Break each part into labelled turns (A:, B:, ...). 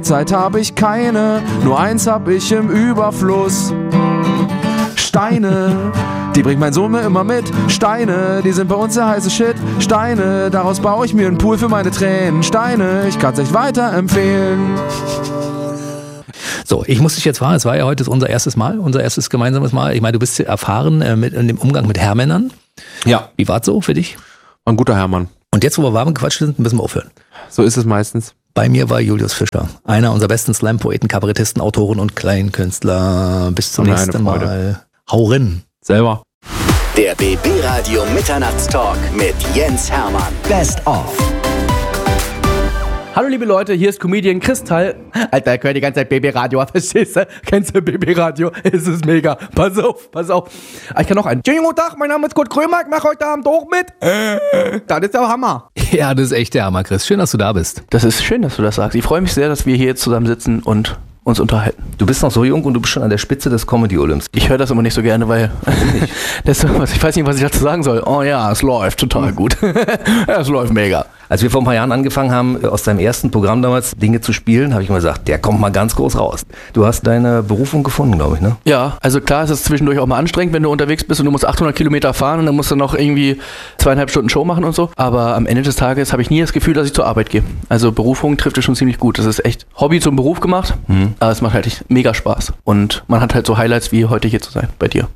A: Zeit habe ich keine, nur eins hab ich im Überfluss. Steine, die bringt mein Sohn mir immer mit. Steine, die sind bei uns der heiße Shit. Steine, daraus baue ich mir einen Pool für meine Tränen. Steine, ich kann's echt weiterempfehlen.
B: So, ich muss dich jetzt fragen, es war ja heute unser erstes Mal, unser erstes gemeinsames Mal. Ich meine, du bist erfahren in dem Umgang mit Herrmännern.
A: Ja.
B: Wie war's so für dich?
A: Ein guter Herrmann.
B: Und jetzt, wo wir warm gequatscht sind, müssen wir aufhören.
A: So ist es meistens.
B: Bei mir war Julius Fischer, einer unserer besten Slam-Poeten, Kabarettisten, Autoren und Kleinkünstler. Bis zum nächsten Mal. Hau rein.
A: Selber.
C: Der BB Radio Mitternachtstalk mit Jens Hermann. Best of.
D: Hallo liebe Leute, hier ist Comedian Kristall. Alter, ich höre die ganze Zeit BB Radio, verstehst du? Kennst du BB Radio? Es ist mega. Pass auf. Ich kann noch einen. Schönen guten Tag, mein Name ist Kurt Krömer, ich mache heute Abend auch mit. Das ist der Hammer.
B: Ja, das ist echt der Hammer, Chris. Schön, dass du da bist.
D: Das ist schön, dass du das sagst. Ich freue mich sehr, dass wir hier jetzt zusammen sitzen und uns unterhalten.
B: Du bist noch so jung und du bist schon an der Spitze des Comedy-Olymps.
D: Ich höre das immer nicht so gerne, weil ich weiß nicht, was ich dazu sagen soll. Oh ja, es läuft total gut. Es läuft mega.
B: Als wir vor ein paar Jahren angefangen haben, aus deinem ersten Programm damals Dinge zu spielen, habe ich mal gesagt, der kommt mal ganz groß raus. Du hast deine Berufung gefunden, glaube ich, ne?
D: Ja, also klar ist es zwischendurch auch mal anstrengend, wenn du unterwegs bist und du musst 800 Kilometer fahren und dann musst du noch irgendwie 2,5 Stunden Show machen und so. Aber am Ende des Tages habe ich nie das Gefühl, dass ich zur Arbeit gehe. Also Berufung trifft es schon ziemlich gut. Das ist echt Hobby zum Beruf gemacht, aber es macht halt echt mega Spaß. Und man hat halt so Highlights wie heute hier zu sein, bei dir.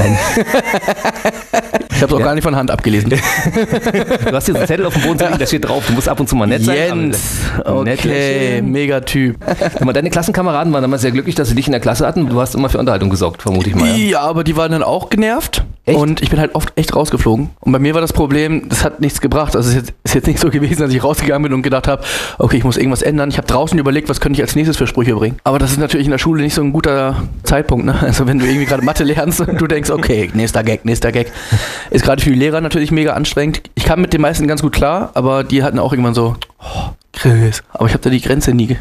D: Ich habe es auch gar nicht von Hand abgelesen.
B: Du hast hier so einen Zettel auf dem Boden liegen, da steht drauf, du musst ab und zu mal nett sein.
D: Jens, okay, mega Typ.
B: Deine Klassenkameraden waren damals sehr glücklich, dass sie dich in der Klasse hatten. Du hast immer für Unterhaltung gesorgt, vermute ich mal.
D: Ja, aber die waren dann auch genervt. Echt? Und ich bin halt oft echt rausgeflogen. Und bei mir war das Problem, das hat nichts gebracht. Also es ist jetzt nicht so gewesen, dass ich rausgegangen bin und gedacht habe, okay, ich muss irgendwas ändern. Ich habe draußen überlegt, was könnte ich als nächstes für Sprüche bringen. Aber das ist natürlich in der Schule nicht so ein guter Zeitpunkt, ne? Also wenn du irgendwie gerade Mathe lernst und du denkst, okay, nächster Gag. Ist gerade für die Lehrer natürlich mega anstrengend. Ich kam mit den meisten ganz gut klar, aber die hatten auch irgendwann so, oh, Chris. Aber ich habe da die Grenze nie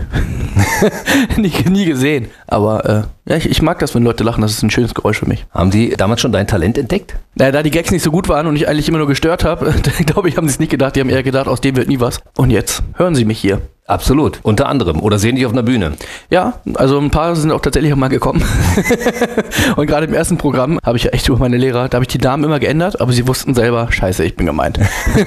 D: gesehen. Aber ja, ich mag das, wenn Leute lachen. Das ist ein schönes Geräusch für mich.
B: Haben die damals schon dein Talent entdeckt?
D: Naja, da die Gags nicht so gut waren und ich eigentlich immer nur gestört habe, glaube ich, haben sie es nicht gedacht. Die haben eher gedacht, aus dem wird nie was. Und jetzt hören sie mich hier.
B: Absolut, unter anderem. Oder sehen dich auf einer Bühne.
D: Ja, also ein paar sind auch tatsächlich auch mal gekommen. Und gerade im ersten Programm habe ich ja echt über meine Lehrer, da habe ich die Namen immer geändert, aber sie wussten selber, scheiße, ich bin gemeint.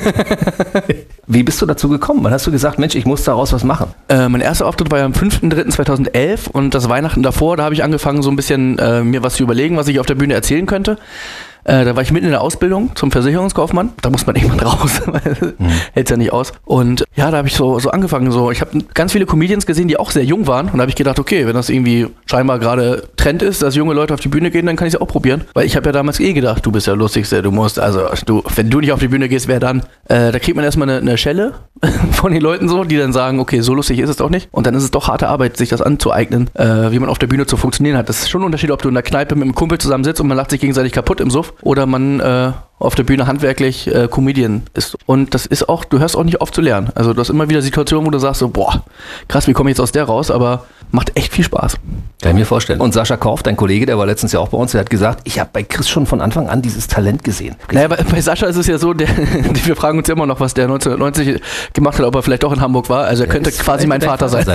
B: Wie bist du dazu gekommen? Wann hast du gesagt, Mensch, ich muss daraus was machen?
D: Mein erster Auftritt war ja am 5.3.2011 und das Weihnachten davor, da habe ich angefangen, so ein bisschen mir was zu überlegen, was ich auf der Bühne erzählen könnte. Da war ich mitten in der Ausbildung zum Versicherungskaufmann. Da muss man irgendwann raus, weil hält's ja nicht aus. Und ja, da habe ich so angefangen. Ich habe ganz viele Comedians gesehen, die auch sehr jung waren. Und da habe ich gedacht, okay, wenn das irgendwie scheinbar gerade Trend ist, dass junge Leute auf die Bühne gehen, dann kann ich es auch probieren. Weil ich habe ja damals gedacht, du bist der Lustigste, wenn du nicht auf die Bühne gehst, wer dann? Da kriegt man erstmal eine Schelle von den Leuten so, die dann sagen, okay, so lustig ist es doch nicht. Und dann ist es doch harte Arbeit, sich das anzueignen, wie man auf der Bühne zu funktionieren hat. Das ist schon ein Unterschied, ob du in der Kneipe mit einem Kumpel zusammen sitzt und man lacht sich gegenseitig kaputt im Suff oder man auf der Bühne handwerklich Comedian ist. Und das ist auch, du hörst auch nicht auf zu lernen. Also du hast immer wieder Situationen, wo du sagst so, boah, krass, wie komme ich jetzt aus der raus? Aber macht echt viel Spaß.
B: Kann ich mir vorstellen. Und Sascha Korf, dein Kollege, der war letztens ja auch bei uns, der hat gesagt, ich habe bei Chris schon von Anfang an dieses Talent gesehen.
D: Naja, bei Sascha ist es ja so, wir fragen uns ja immer noch, was der 1990 gemacht hat, ob er vielleicht auch in Hamburg war. Also er könnte quasi mein Vater sein.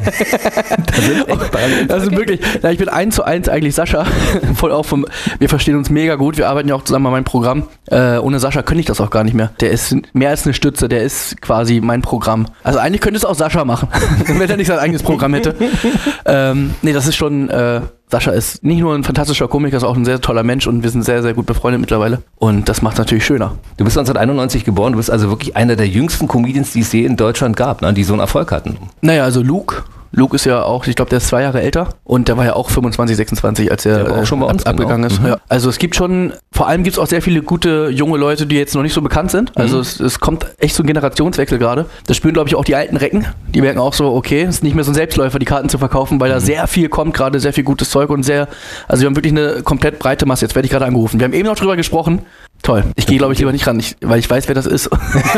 D: Also wirklich, ich bin 1:1 eigentlich Sascha. Voll auch wir verstehen uns mega gut, wir arbeiten ja auch zusammen an meinem Programm. Ohne Sascha könnte ich das auch gar nicht mehr. Der ist mehr als eine Stütze, der ist quasi mein Programm. Also eigentlich könnte es auch Sascha machen, wenn er nicht sein eigenes Programm hätte. Nee, das ist schon, Sascha ist nicht nur ein fantastischer Komiker, ist auch ein sehr toller Mensch und wir sind sehr, sehr gut befreundet mittlerweile. Und das macht es natürlich schöner.
B: Du bist 1991 geboren, du bist also wirklich einer der jüngsten Comedians, die es je in Deutschland gab, ne, die so einen Erfolg hatten.
D: Naja, also Luke ist ja auch, ich glaube, der ist 2 Jahre älter und der war ja auch 25, 26, als er
B: auch schon bei uns
D: abgegangen ist. Ja. Also es gibt schon, vor allem gibt es auch sehr viele gute junge Leute, die jetzt noch nicht so bekannt sind. Also es kommt echt so ein Generationswechsel gerade. Das spüren, glaube ich, auch die alten Recken. Die merken auch so, okay, es ist nicht mehr so ein Selbstläufer, die Karten zu verkaufen, weil da sehr viel kommt, gerade sehr viel gutes Zeug und also wir haben wirklich eine komplett breite Masse. Jetzt werde ich gerade angerufen. Wir haben eben noch drüber gesprochen. Toll. Ich gehe, glaube ich, lieber nicht ran, weil ich weiß, wer das ist.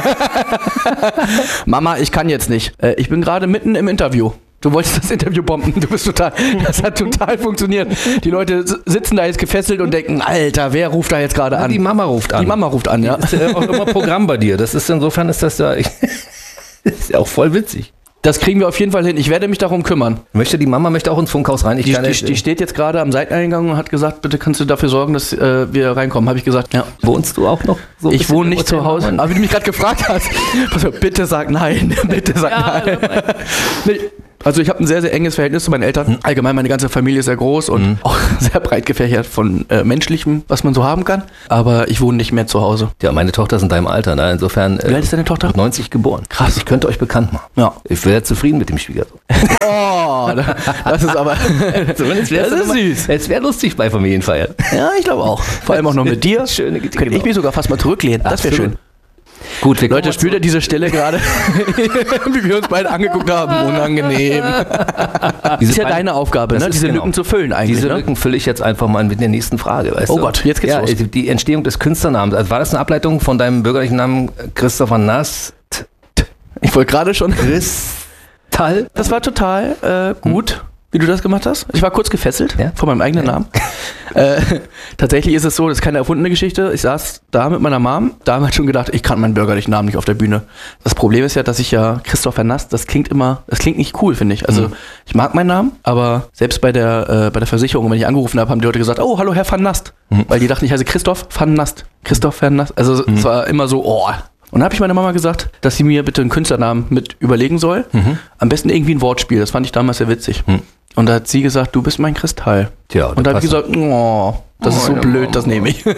D: Mama, ich kann jetzt nicht. Ich bin gerade mitten im Interview. Du wolltest das Interview bomben, das hat total funktioniert. Die Leute sitzen da jetzt gefesselt und denken, Alter, wer ruft da jetzt gerade an?
B: Die Mama ruft an.
D: Die Mama ruft an, ja.
B: Das ist ja auch immer Programm bei dir. Das ist insofern ist das ja ist ja auch voll witzig.
D: Das kriegen wir auf jeden Fall hin. Ich werde mich darum kümmern.
B: Die Mama möchte auch ins Funkhaus rein.
D: Die steht jetzt gerade am Seiteneingang und hat gesagt, bitte kannst du dafür sorgen, dass wir reinkommen. Habe ich gesagt, ja.
B: Wohnst du auch noch so?
D: Ich wohne nicht zu Hause. Aber wie du mich gerade gefragt hast, also, bitte sag nein. Bitte sag nein. Nee. Also ich habe ein sehr, sehr enges Verhältnis zu meinen Eltern. Allgemein, meine ganze Familie ist sehr groß und auch sehr breit gefächert von Menschlichem, was man so haben kann. Aber ich wohne nicht mehr zu Hause.
B: Ja, meine Tochter ist in deinem Alter. Ne? Insofern.
D: Wie alt ist deine Tochter?
B: 90 geboren.
D: Krass.
B: Ich könnte euch bekannt machen.
D: Ja.
B: Ich wäre zufrieden mit dem Schwiegersohn.
D: Oh, das ist aber.
B: Das ist süß. Es wäre lustig bei Familienfeiern.
D: Ja, ich glaube auch. Vor allem auch noch mit dir.
B: Schöne
D: Könnte ich mich sogar fast mal zurücklehnen. Das wäre schön.
B: Gut,
D: Leute, spürt ihr diese Stelle gerade, wie wir uns beide angeguckt haben? Unangenehm. Das ist ja deine Aufgabe, ne? Diese Lücken zu füllen eigentlich.
B: Diese Lücken fülle ich jetzt einfach mal mit der nächsten Frage. Weißt du?
D: Gott, jetzt geht's los.
B: Die Entstehung des Künstlernamens. Also war das eine Ableitung von deinem bürgerlichen Namen Christopher Nast?
D: Ich wollte gerade schon.
B: Kristall?
D: Das war total gut, wie du das gemacht hast. Ich war kurz gefesselt von meinem eigenen Namen. Tatsächlich ist es so, das ist keine erfundene Geschichte. Ich saß da mit meiner Mom, da haben wir schon gedacht, ich kann meinen bürgerlichen Namen nicht auf der Bühne. Das Problem ist ja, dass ich ja Christopher Nast, das klingt nicht cool, finde ich. Also ich mag meinen Namen, aber selbst bei der Versicherung, wenn ich angerufen habe, haben die Leute gesagt, oh, hallo Herr van Nast. Weil die dachten, ich heiße Christoph van Nast. Christoph van Nast. Also es war immer so, oh. Und dann habe ich meiner Mama gesagt, dass sie mir bitte einen Künstlernamen mit überlegen soll. Am besten irgendwie ein Wortspiel. Das fand ich damals sehr witzig. Und da hat sie gesagt, du bist mein Kristall.
B: Tja,
D: und da habe ich gesagt, oh, das ist so blöd, das nehme ich.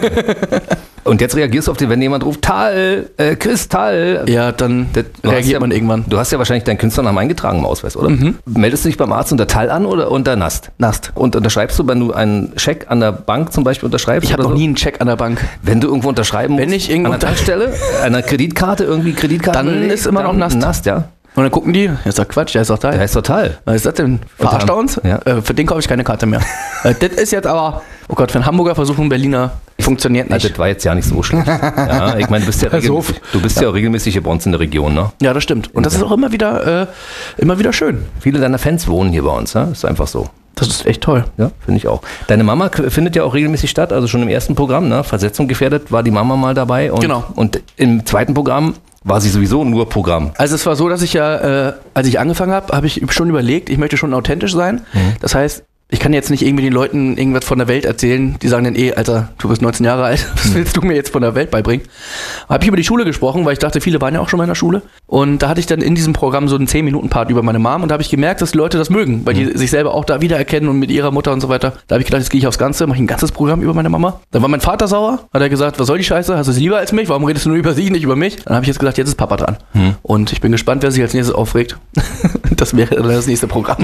B: Und jetzt reagierst du auf den, wenn jemand ruft, Kristall.
D: Ja, dann reagiert man irgendwann.
B: Du hast ja wahrscheinlich deinen Künstlernamen eingetragen im Ausweis, oder? Meldest du dich beim Arzt unter Tal an oder unter Nast?
D: Nast.
B: Und unterschreibst du, wenn du einen Scheck an der Bank zum Beispiel unterschreibst?
D: Ich habe noch nie einen Scheck an der Bank.
B: Wenn du irgendwo unterschreiben musst,
D: wenn ich irgendwo
B: an der Tankstelle, einer Kreditkarte,
D: dann ist immer noch Nast.
B: Nast, ja.
D: Und dann gucken die, ist doch Quatsch, der ist doch Tal.
B: Der ist doch Tal.
D: Was ist das denn? Verarscht er uns?
B: Ja.
D: Für den kaufe ich keine Karte mehr. Das ist jetzt aber, oh Gott, für einen Hamburger versuchen Berliner, funktioniert nicht.
B: Das war jetzt ja nicht so schlecht. Ja, ich meine, du bist ja auch regelmäßig hier bei uns in der Region, ne?
D: Ja, das stimmt. Und das ist auch immer wieder schön.
B: Viele deiner Fans wohnen hier bei uns, ne? Ist einfach so.
D: Das ist echt toll.
B: Ja, finde ich auch. Deine Mama findet ja auch regelmäßig statt, also schon im ersten Programm, ne? Versetzung gefährdet, war die Mama mal dabei. Und,
D: genau.
B: Und im zweiten Programm war sie sowieso nur Programm.
D: Also es war so, dass ich ja, als ich angefangen habe ich schon überlegt, ich möchte schon authentisch sein. Das heißt, ich kann jetzt nicht irgendwie den Leuten irgendwas von der Welt erzählen, die sagen dann, Alter, du bist 19 Jahre alt, was willst du mir jetzt von der Welt beibringen? Habe ich über die Schule gesprochen, weil ich dachte, viele waren ja auch schon mal in der Schule. Und da hatte ich dann in diesem Programm so einen 10-Minuten-Part über meine Mom und da habe ich gemerkt, dass die Leute das mögen, weil die sich selber auch da wiedererkennen und mit ihrer Mutter und so weiter. Da habe ich gedacht, jetzt gehe ich aufs Ganze, mache ich ein ganzes Programm über meine Mama. Dann war mein Vater sauer, hat er gesagt, was soll die Scheiße, hast du sie lieber als mich, warum redest du nur über sie, nicht über mich? Dann habe ich jetzt gesagt, jetzt ist Papa dran. Und ich bin gespannt, wer sich als nächstes aufregt. Das wäre dann das nächste Programm.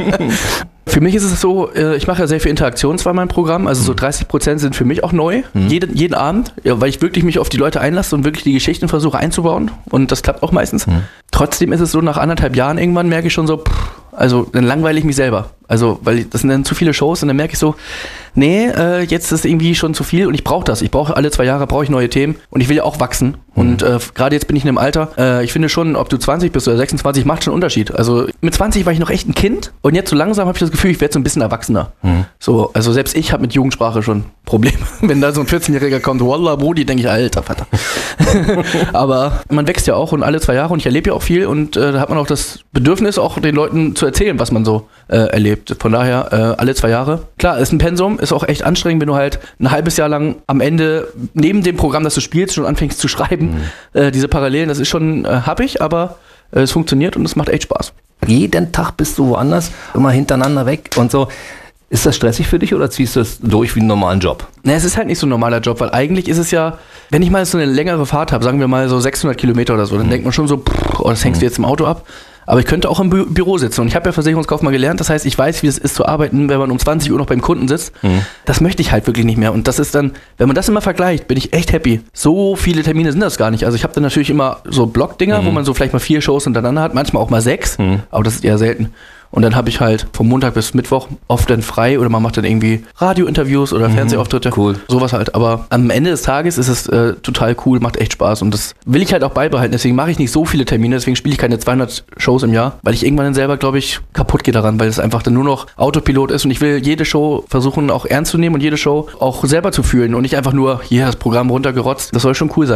D: Für mich ist es so, ich mache ja sehr viel Interaktion zwar in meinem Programm, also so 30% sind für mich auch neu, jeden Abend, ja, weil ich wirklich mich auf die Leute einlasse und wirklich die Geschichten versuche einzubauen und das klappt auch meistens. Trotzdem ist es so, nach 1,5 Jahren irgendwann merke ich schon so, also dann langweile ich mich selber. Also, weil das sind dann zu viele Shows und dann merke ich so, nee, jetzt ist irgendwie schon zu viel und ich brauche das. Ich brauche alle 2 Jahre brauche ich neue Themen und ich will ja auch wachsen. Und gerade jetzt bin ich in einem Alter, ich finde schon, ob du 20 bist oder 26, macht schon einen Unterschied. Also mit 20 war ich noch echt ein Kind und jetzt so langsam habe ich das Gefühl, ich werde so ein bisschen erwachsener. So, also selbst ich habe mit Jugendsprache schon Probleme. Wenn da so ein 14-Jähriger kommt, Wallah, Brudi, denke ich, alter Vater. Aber man wächst ja auch und alle 2 Jahre und ich erlebe ja auch viel und da hat man auch das Bedürfnis, auch den Leuten zu erzählen, was man so erlebt. Von daher alle 2 Jahre. Klar, ist ein Pensum, ist auch echt anstrengend, wenn du halt ein halbes Jahr lang am Ende neben dem Programm, das du spielst, schon anfängst zu schreiben. Diese Parallelen, das ist schon happig, aber es funktioniert und es macht echt Spaß.
B: Jeden Tag bist du woanders, immer hintereinander weg und so. Ist das stressig für dich oder ziehst du es durch wie einen normalen Job?
D: Ne, es ist halt nicht so ein normaler Job, weil eigentlich ist es ja, wenn ich mal so eine längere Fahrt habe, sagen wir mal so 600 Kilometer oder so, dann denkt man schon so, das hängst du jetzt im Auto ab. Aber ich könnte auch im Büro sitzen und ich habe ja Versicherungskaufmann gelernt, das heißt, ich weiß, wie es ist zu arbeiten, wenn man um 20 Uhr noch beim Kunden sitzt. Das möchte ich halt wirklich nicht mehr und das ist dann, wenn man das immer vergleicht, bin ich echt happy. So viele Termine sind das gar nicht. Also ich habe dann natürlich immer so Blockdinger, wo man so vielleicht mal 4 Shows hintereinander hat, manchmal auch mal 6, aber das ist eher selten. Und dann habe ich halt vom Montag bis Mittwoch oft dann frei oder man macht dann irgendwie Radiointerviews oder Fernsehauftritte.
B: Cool.
D: Sowas halt. Aber am Ende des Tages ist es total cool, macht echt Spaß und das will ich halt auch beibehalten. Deswegen mache ich nicht so viele Termine, deswegen spiele ich keine 200 Shows im Jahr, weil ich irgendwann dann selber, glaube ich, kaputt gehe daran, weil es einfach dann nur noch Autopilot ist und ich will jede Show versuchen auch ernst zu nehmen und jede Show auch selber zu fühlen und nicht einfach nur hier das Programm runtergerotzt. Das soll schon cool sein immer.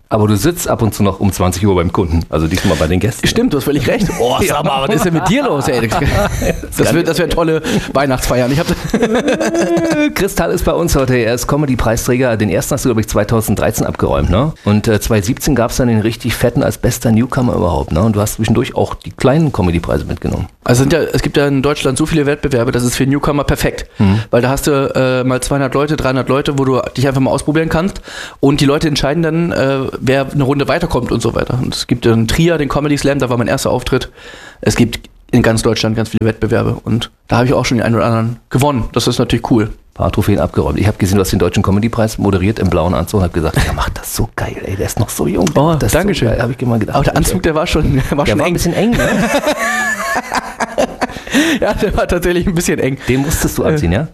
B: Aber du sitzt ab und zu noch um 20 Uhr beim Kunden, also diesmal bei den Gästen.
D: Stimmt, du hast völlig recht. Oh, sag mal, was ist denn mit dir los, ey? Das wird tolle Weihnachtsfeiern.
B: Kristall ist bei uns heute. Er ist Comedy-Preisträger. Den ersten hast du, glaube ich, 2013 abgeräumt, ne? Und 2017 gab es dann den richtig fetten als bester Newcomer überhaupt, ne? Und du hast zwischendurch auch die kleinen Comedy-Preise mitgenommen.
D: Also es gibt ja in Deutschland so viele Wettbewerbe, das ist für Newcomer perfekt. Weil da hast du mal 200 Leute, 300 Leute, wo du dich einfach mal ausprobieren kannst. Und die Leute entscheiden dann, wer eine Runde weiterkommt und so weiter. Und es gibt einen Trier, den Comedy Slam, da war mein erster Auftritt. Es gibt in ganz Deutschland ganz viele Wettbewerbe und da habe ich auch schon den einen oder anderen gewonnen. Das ist natürlich cool.
B: Ein paar Trophäen abgeräumt. Ich habe gesehen, du hast den Deutschen Comedy-Preis moderiert im blauen Anzug und habe gesagt, der macht das so geil, ey, der ist noch so jung.
D: Oh,
B: das
D: Dankeschön.
B: So habe ich immer gedacht.
D: Aber der Anzug, der war schon
B: war
D: eng.
B: ein bisschen eng, ne?
D: Ja, der war tatsächlich ein bisschen eng.
B: Den musstest du anziehen, ja?